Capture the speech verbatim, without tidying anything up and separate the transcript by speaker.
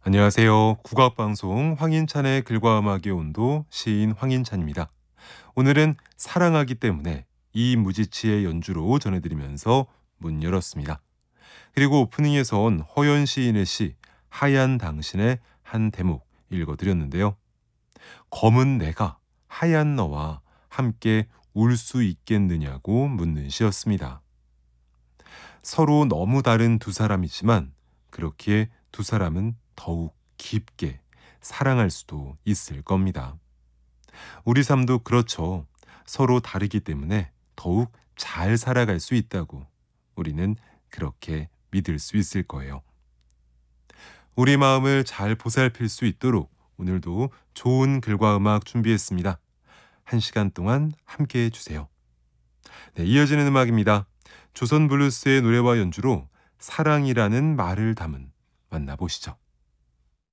Speaker 1: 안녕하세요. 국악방송 황인찬의 글과 음악의 온도 시인 황인찬입니다. 오늘은 사랑하기 때문에 이무지치의 연주로 전해드리면서 문 열었습니다. 그리고 오프닝에선 허연 시인의 시 하얀 당신의 한 대목 읽어드렸는데요. 검은 내가 하얀 너와 함께 울 수 있겠느냐고 묻는 시였습니다. 서로 너무 다른 두 사람이지만 그렇기에 두 사람은 더욱 깊게 사랑할 수도 있을 겁니다. 우리 삶도 그렇죠. 서로 다르기 때문에 더욱 잘 살아갈 수 있다고 우리는 그렇게 믿을 수 있을 거예요. 우리 마음을 잘 보살필 수 있도록 오늘도 좋은 글과 음악 준비했습니다. 한 시간 동안 함께해 주세요. 네, 이어지는 음악입니다. 조선 블루스의 노래와 연주로 사랑이라는 말을 담은 만나보시죠.